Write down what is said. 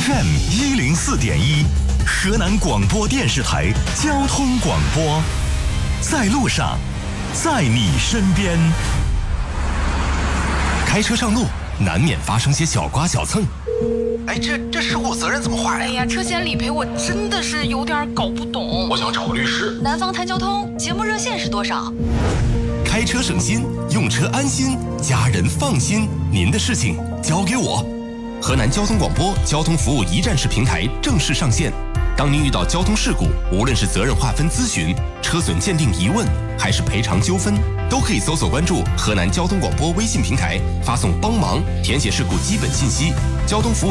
FM104.1，河南广播电视台交通广播，在路上，在你身边。开车上路，难免发生些小刮小蹭。 哎，这事故责任怎么划呀？ 哎呀，车险理赔我真的是有点搞不懂。 我想找个律师。 南方谈交通节目热线是多少？ 开车省心，用车安心，家人放心。您的事情交给我。河南交通广播交通服务一站式平台正式上线。当您遇到交通事故，无论是责任划分咨询、车损鉴定疑问，还是赔偿纠纷，都可以搜索关注河南交通广播微信平台，发送帮忙，填写事故基本信息，交通服务